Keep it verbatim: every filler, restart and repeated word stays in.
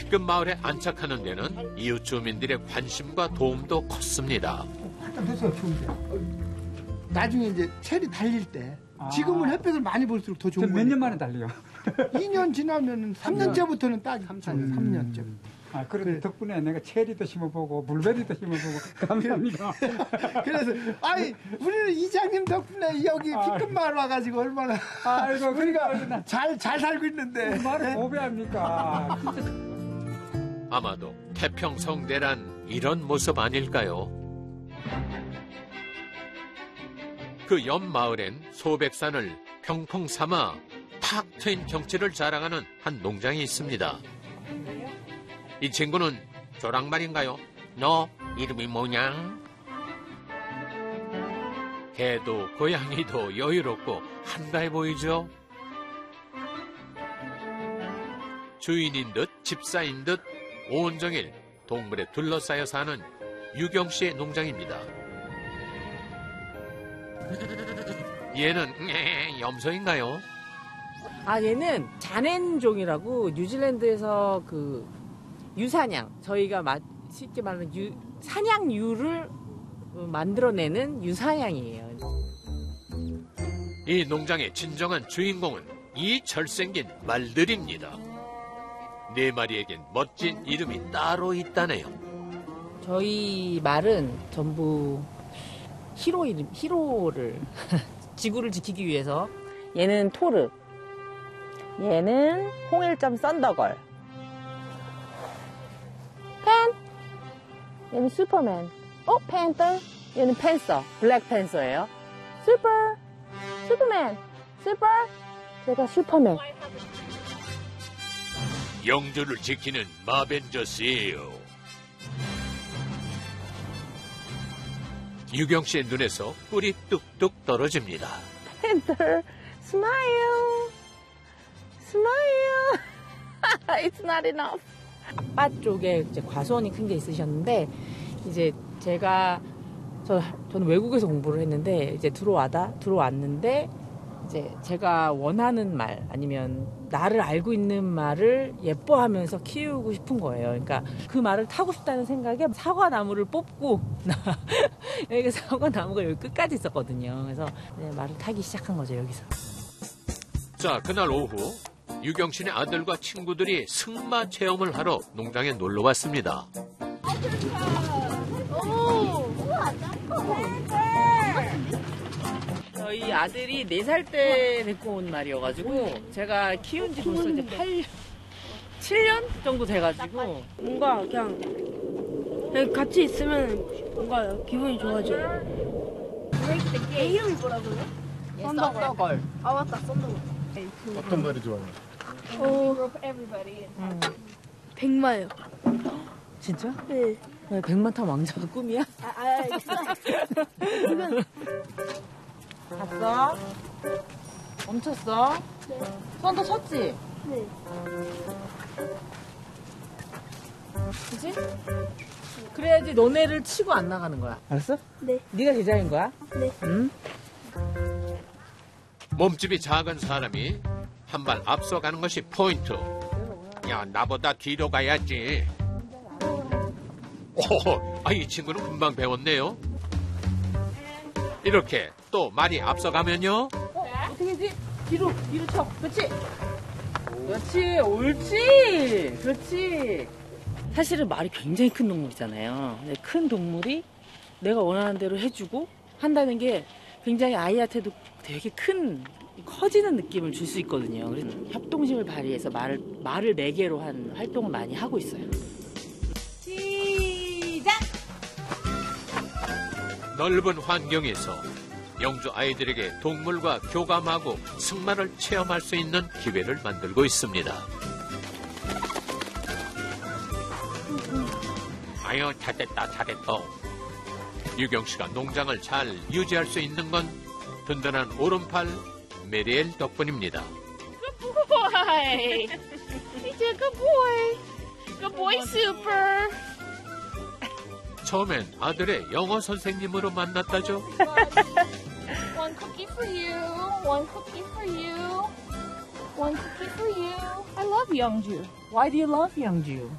B급 마을에 안착하는 데는 이웃 주민들의 관심과 도움도 컸습니다. 갖다 놓으세요, 좋은데. 나중에 이제 체리 달릴 때 지금은 햇빛을 많이 볼수록 더 좋은 거예요. 몇 년 만에 달려요? 이 년 지나면 삼 년째부터는 딱 삼 년째. 아, 그래 덕분에 내가 체리도 심어보고 물베리도 심어보고 감사합니다. 그래서 아이 우리는 이장님 덕분에 여기 B급 마을 와가지고 얼마나 아이고 그러니까 잘 잘 살고 있는데 말을 고배합니까? 아마도 태평성대란 이런 모습 아닐까요? 그 옆 마을엔 소백산을 평풍 삼아 탁 트인 경치를 자랑하는 한 농장이 있습니다. 이 친구는 조랑말인가요? 너 이름이 뭐냐? 개도 고양이도 여유롭고 한가해 보이죠? 주인인 듯 집사인 듯 온종일 동물에 둘러싸여 사는 유경 씨의 농장입니다. 얘는 염소인가요? 아, 얘는 자넨종이라고 뉴질랜드에서 그 유사냥, 저희가 마, 쉽게 말하는 유, 사냥류를 만들어내는 유사냥이에요. 이 농장의 진정한 주인공은 이 잘생긴 말들입니다. 네 마리에겐 멋진 이름이 따로 있다네요. 저희 말은 전부 히로 이름, 히로를 지구를 지키기 위해서. 얘는 토르, 얘는 홍일점 썬더걸, 펜, 얘는 슈퍼맨, 어 팬더, 얘는 팬서, 블랙 팬서예요. 슈퍼, 슈퍼맨, 슈퍼, 제가 슈퍼맨. 영주를 지키는 마벤저스예요. 유경 씨의 눈에서 꿀이 뚝뚝 떨어집니다. 팬더, 스마일, 스마일. It's not enough. 아빠 쪽에 이제 과수원이 큰 게 있으셨는데, 이제 제가 저 저는 외국에서 공부를 했는데 이제 들어와다 들어왔는데 이제 제가 원하는 말 아니면 나를 알고 있는 말을 예뻐하면서 키우고 싶은 거예요. 그러니까 그 말을 타고 싶다는 생각에 사과나무를 뽑고 여기 사과나무가 여기 끝까지 있었거든요. 그래서 네, 말을 타기 시작한 거죠, 여기서. 자, 그날 오후 유경 씨네 아들과 친구들이 승마 체험을 하러 농장에 놀러 왔습니다. 저희 아들이 네 살 때 데리고 온 말이어가지고 제가 키운 지 벌써 이제 팔, 칠 년 정도 돼가지고 뭔가 그냥, 그냥 같이 있으면 뭔가 기분이 좋아져요. 얘 이름이 뭐라고요? 썬더걸. 아 맞다, 썬더걸. 어떤 말이 좋아요? 어, 음. 백마요. 진짜? 네. 왜 백만 타 왕자가 꿈이야? 아, 아, 그건 봤어? 멈췄어? 네. 썬더 쳤지? 네. 그치? 그래야지 너네를 치고 안 나가는 거야. 알았어? 네. 네가 제자인 거야? 네. 응? 몸집이 작은 사람이 한 발 앞서가는 것이 포인트. 야, 나보다 뒤로 가야지. 오, 아, 이 친구는 금방 배웠네요. 이렇게 또 말이 앞서가면요. 어, 어떻게 지 뒤로, 뒤로 쳐. 그렇지? 그렇지, 옳지. 그렇지. 사실은 말이 굉장히 큰 동물이잖아요. 근데 큰 동물이 내가 원하는 대로 해주고 한다는 게 굉장히 아이한테도 되게 큰, 커지는 느낌을 줄 수 있거든요. 그래서 협동심을 발휘해서 말을, 말을 매개로 한 활동을 많이 하고 있어요. 시작! 넓은 환경에서 영주 아이들에게 동물과 교감하고 승마를 체험할 수 있는 기회를 만들고 있습니다. 아유, 잘됐다, 잘했다. 유경 씨가 농장을 잘 유지할 수 있는 건 든든한 오른팔 메리엘 덕분입니다. Good boy. He's a good boy. Good boy, super. 처음엔 아들의 영어 선생님으로 만났다죠. One cookie for you. One cookie for you. One cookie for you. I love Youngju. Why do you love Youngju?